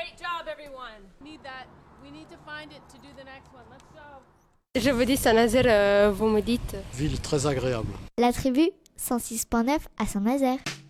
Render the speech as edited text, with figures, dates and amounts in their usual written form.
Great job, everyone. Need that. We need to find it to do the next one. Let's go. Je vous dis Saint-Nazaire, vous me dites. Ville très agréable. La tribu 106.9 à Saint-Nazaire.